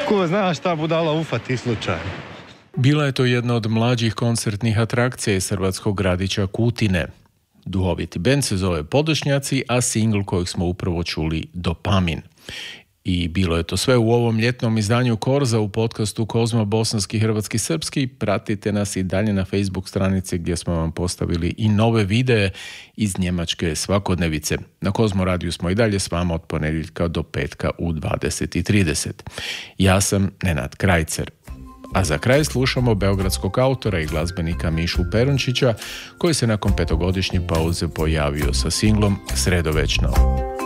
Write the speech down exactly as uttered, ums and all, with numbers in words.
Ko zna šta budala ufati slučajno. Bila je to jedna od mlađih koncertnih atrakcija iz hrvatskog gradića Kutine. Duhoviti bend se zove Podošnjaci, a singl kojeg smo upravo čuli Dopamin. I bilo je to sve u ovom ljetnom izdanju Korza u podcastu Kozma Bosanski, Hrvatski, Srpski. Pratite nas i dalje na Facebook stranici gdje smo vam postavili i nove videe iz njemačke svakodnevice. Na Kozmo radiju smo i dalje s vama od ponedjeljka do petka u dvadeset i trideset. Ja sam Nenad Krajcer. A za kraj slušamo beogradskog autora i glazbenika Mišu Perunčića, koji se nakon petogodišnje pauze pojavio sa singlom Sredovečno.